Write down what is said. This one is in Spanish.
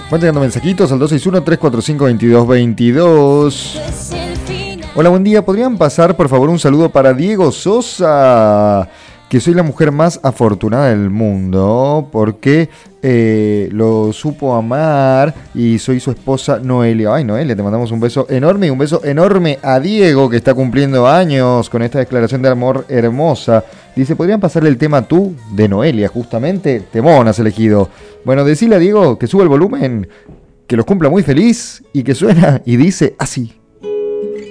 Van llegando mensajitos al 261-345-2222. Hola, buen día. ¿Podrían pasar, por favor, un saludo para Diego Sosa? Que soy la mujer más afortunada del mundo porque lo supo amar y soy su esposa Noelia. Ay, Noelia, te mandamos un beso enorme y un beso enorme a Diego, que está cumpliendo años con esta declaración de amor hermosa. Dice, ¿podrían pasarle el tema Tú de Noelia? Justamente, temón has elegido. Bueno, decile a Diego que suba el volumen, que los cumpla muy feliz y que suena y dice así.